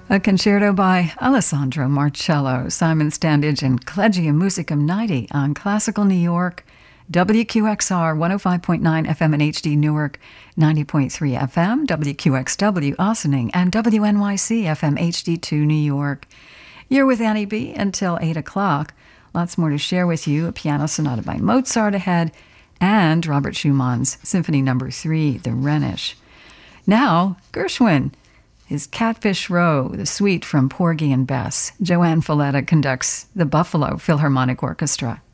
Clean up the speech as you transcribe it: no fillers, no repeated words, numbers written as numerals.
A concerto by Alessandro Marcello, Simon Standage, and Collegium Musicum 90 on Classical New York, WQXR 105.9 FM in HD Newark, 90.3 FM, WQXW Ossining, and WNYC FM HD2 New York. You're with Annie B until 8 o'clock. Lots more to share with you. A piano sonata by Mozart ahead, and Robert Schumann's Symphony No. 3, the Rhenish. Now, Gershwin. His Catfish Row, the suite from Porgy and Bess. Joanne Falletta conducts the Buffalo Philharmonic Orchestra.